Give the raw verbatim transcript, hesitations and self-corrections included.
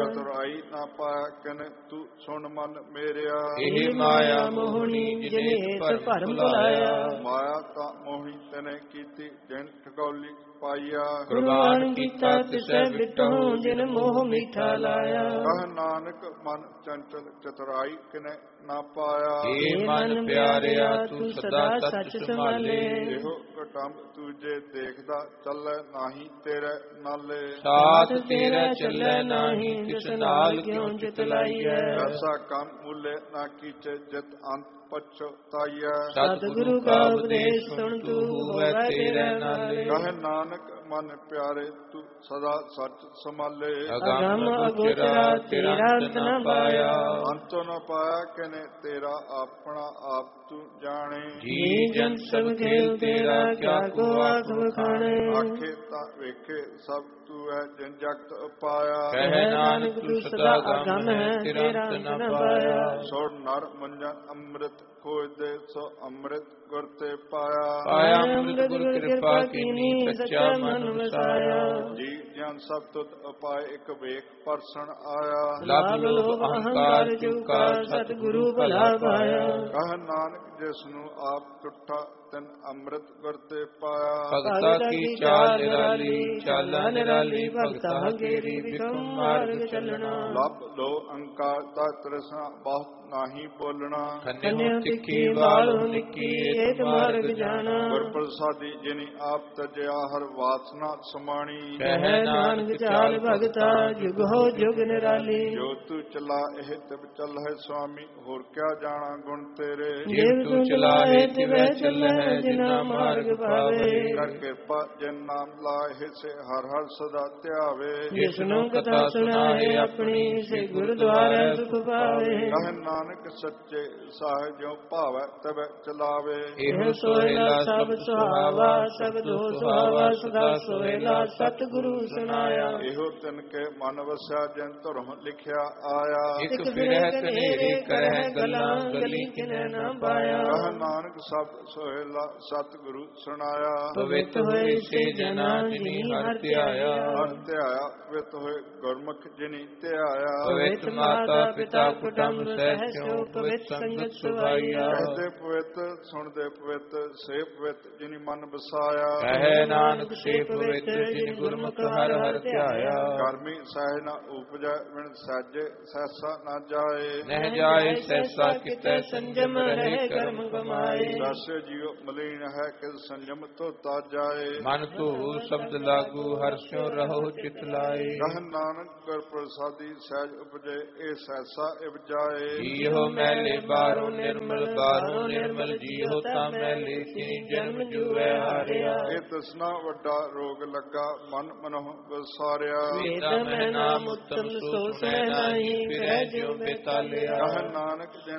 ਚਤੁਰਾਈ ਨਾ ਪਾਇਆ ਕਿਨ ਤੂੰ ਸੁਣ ਮਨ ਮੇਰਿਆ। ਇਹ ਮਾਇਆ ਮੋਹਣੀ ਜਿਨੇ ਏਤ ਭਰਮ ਭੁਲਾਇਆ। ਮਾਇਆ ਤਾਂ ਮੋਹਣੀ ਤਨੇ ਕੀਤੀ ਜਿਨ ਠਗੌਲੀ ਪਾਈਆ। ਕੁਰਬਾਨ ਕੀਤਾ ਤਿਸੈ ਵਿਟਹੁ ਜਿਨ ਮੋਹ ਮਿੱਠਾ ਲਾਇਆ। ਕਹ ਨਾਨਕ ਮਨ ਚੰਚਲ ਚਤੁਰਾਈ ਕਿਨੇ ਨਾ ਪਾਇਆ। ਏ ਮਨ ਪਿਆਰਿਆ ਤੂੰ ਸਦਾ ਸੱਚ ਸੰਭਾਲੇ। ਇਹੋ ਘਟੰਬ ਤੂਜੇ ਦੇਖਦਾ ਚੱਲੈ ਨਾਹੀ ਤੇਰੇ ਨਾਲੇ। ਸਾਥ ਤੇਰਾ ਚੱਲੈ ਨਾਹੀ ਤਿਸ ਨਾਲ ਕਿਉ ਚਿਤ ਲਾਈਐ। ਐਸਾ ਕੰਮ ਮੁੱਲੇ ਨਾ ਕੀਚੇ ਜਿਤ ਅੰਤ ਪਛਤਾਈਐ। ਸਤਿਗੁਰੂ ਕਾ ਉਪਦੇਸ਼ ਸੁਣ ਤੂੰ ਹੋਵੈ ਤੇਰੇ ਨਾਲੇ। ਕਹੇ ਨਾਨਕ ਮਨ ਪਿਆਰੇ ਤੂੰ ਸਦਾ ਸੱਚ ਸੰਭਾਲੇ। ਅਗੰਮ ਅਗੋਚਰਾ ਤੇਰਾ ਅੰਤ ਨ ਪਾਇਆ। ਅੰਤ ਨ ਪਾਇਆ ਕਿਨੇ ਤੇਰਾ ਆਪਣਾ ਆਪ ਤੂੰ ਜਾਣੇ। ਜੀ ਜਨ ਸਭ ਖੇਲ ਤੇਰਾ ਕਿਆ ਕੋ ਆਖ ਵਖਾਣੇ। ਆਖੇ ਤਾਂ ਵੇਖੇ ਸਭ ਤੂੰ ਹੈ ਜਿਨ ਜਗਤ ਪਾਇਆ। ਕਹਿ ਨਾਨਕ ਤੂੰ ਸਦਾ ਅਗੰਮ ਹੈ ਤੇਰਾ ਅੰਤ ਨ ਪਾਇਆ। ਸੋੜ ਨਰ ਮੰਜਨ ਅੰਮ੍ਰਿਤ ਖੋਜਦੇ ਸੋ ਅੰਮ੍ਰਿਤ ਗੁਰ ਤੇ ਪਾਇਆ। ਪਾਇਆ ਅੰਮ੍ਰਿਤ ਗੁਰ ਕਿਰਪਾ ਕੀਨੀ ਸੱਚਾ ਮਨ ਵਸਾਇਆ। ਜੀ ਜਨ ਸਭ ਤੁਧ ਉਪਾਏ ਇੱਕ ਵੇਖ ਪਰਸਨ ਆਇਆ। ਲਭ ਲੋਭ ਅਹੰਕਾਰ ਚੁਕਾ ਸਤਿਗੁਰੂ ਭਲਾ ਪਾਇਆ। ਕਹ ਨਾਨਕ ਜਿਸ ਨੂੰ ਆਪ ਟੁੱਟਾ ਤਨ ਅੰਮ੍ਰਿਤ ਗੁਰ ਤੇ ਪਾਇਆ। ਭਗਤਾ ਕੀ ਚਾਲ ਨਿਰਾਲੀ ਚਾਲਾ ਨਿਰਾਲੀ ਭਗਤਾ ਕੇਰੀ ਵਿਕਮ ਮਾਰਗ ਚੱਲਣਾ। ਲਭ ਲੋ ਅੰਕਾਰ ਦਾ ਤ੍ਰਿਸ਼ਨਾ ਬਹੁਤ ਨਾਹੀ ਬੋਲਣਾ। ਕੰਨਿਓ ਤਿੱਖੀ ਵਾਲੋ ਨਿੱਕੀ ਏਕ ਮਾਰਗ ਜਾਣਾ। ਗੁਰ ਪ੍ਰਸਾਦੀ ਜਿਨੀ ਆਪ ਤਜਿਆ ਹਰ ਵਾਸਨਾ ਸਮਾਣੀ। ਕਹਿ ਨਾਨਕ ਚਾਲ ਭਗਤਾ ਜੁਗ ਹੋ ਜੁਗ ਨਿਰਾਲੀ। ਜੋ ਤੂੰ ਚਲਾ ਇਹ ਤਿਵ ਚੱਲ ਹੈ ਸੁਆਮੀ ਹੋਰ ਕਿਆ ਜਾਣਾ ਗੁਣ ਤੇਰੇ। ਜਿਵ ਤੂੰ ਚਲਾਏ ਤਿਵੈ ਚੱਲੈ ਜਿਨਾ ਮਾਰਗ ਪਾਵੇ। ਕਰ ਕਿਰਪਾ ਜਿਨ ਨਾਮ ਲਾਏ ਸੇ ਹਰ ਹਰ ਸਦਾ ਧਿਆਵੇ। ਜਿਸਨੂੰ ਕਥਾ ਸੁਣਾਏ ਆਪਣੀ ਸੇ ਗੁਰਦੁਆਰੇ ਸੁਖ ਪਾਵੇ। ਕਹ ਨਾਨਕ ਸੱਚੇ ਸਾਹਿ ਜਿਉ ਭਾਵੈ ਤਵੈ ਚਲਾਵੇ। ਇਹੋ ਸੋਹਿਲਾ ਸਭ ਸੁਹਾਵਾ ਸਬਦੋ ਸੁਹਾਵਾ ਸਦਾ ਸੋਹਿਲਾ ਸਤਿਗੁਰੂ ਸੁਨਾਇਆ। ਇਹੋ ਤਿਨ ਕੇ ਮਨ ਵਸਿਆ ਜਿਨ ਧੁਰੋਂ ਲਿਖਿਆ ਆਇਆ। ਇਕ ਫਿਰਹਿ ਕਨੇਰੇ ਕਰਹਿ ਗੱਲਾਂ ਗਲੀ ਕਿਨੈ ਨਾ ਪਾਇਆ। ਕਹ ਨਾਨਕ ਸਭ ਸੋਹਿਲਾ ਸਤਿਗੁਰੂ ਸੁਨਾਇਆ। ਪਵਿੱਤ ਹੋਏ ਸੇ ਜਨਾ ਜਿਨੀ ਹਰਿ ਧਿਆਇਆ। ਹਰਿ ਧਿਆਇਆ ਪਵਿੱਤ ਹੋਏ ਗੁਰਮੁਖ ਜਿਨੀ ਧਿਆਇਆ। ਪਵਿੱਤ ਮਾਤਾ ਪਿਤਾ ਕੁਟੰਬ ਸਹਿ ਪਵਿੱਤ ਸੰਗਤ ਸੁਭਾਈਆ। ਕਹਦੇ ਪਵਿੱਤ ਸੁਣਦੇ ਪਵਿੱਤ ਸੇ ਪਵਿੱਤ ਜਿਨੀ ਮਨ ਵਸਾਇਆ। ਕਹਿ ਨਾਨਕ ਸੇ ਪਵਿੱਤ ਜਿਨ ਗੁਰਮੁਖ ਹਰਿ ਹਰਿ ਧਿਆਇਆ। ਕਰਮੀ ਸਹਿ ਨ ਉਪਜੈ ਬਿਨ ਸਾਜੇ ਸਹਿਸਾ ਨਾ ਜਾਏ। ਨਹਿ ਜਾਏ ਸਹਿਸਾ ਕਿਤੈ ਸੰਜਮ ਰਹੇ ਕਰਮ ਕਮਾਏ। ਦਸ ਜੀਉ ਮਲੀਨ ਹੈ ਕਿਸ ਸੰਜਮ ਧੋਤਾ ਜਾਏ। ਮਨ ਧੂ ਸ਼ਬਦ ਲਾਗੂ ਹਰਿ ਸਿਉ ਰਹੋ ਚਿਤ ਲਾਏ। ਕਹ ਨਾਨਕ ਗੁਰ ਪ੍ਰਸਾਦੀ ਸਹਿਜ ਉਪਜੇ ਇਹ ਸਹਿਸਾ ਇਵਜਾਏ। ਜੀਹੋ ਮੈਲੇ ਬਾਹਰੋਂ ਨਿਰਮਲ ਬਾਹਰੋਂ ਨਿਰਮਲ ਜੀਹੋ ਤਾਂ ਮੈਲੇ ਤਿਨੀ ਜਨਮ ਜੂਐ ਹਾਰਿਆ। ਇਹ ਤ੍ਰਿਸ਼ਨਾ ਵੱਡਾ ਰੋਗ ਲੱਗਾ ਮਨ ਮਨੋਹ ਵਿਸਾਰਿਆ। ਵੇਦ ਮੈਂ ਨਾਮ ਉਤਮ ਸੋ ਸਹਿ ਨਾਹੀ ਫਿਰੈ ਜਿਉ ਬੇਤਾਲਿਆ। ਕਹ ਨਾਨਕ ਜਿਨ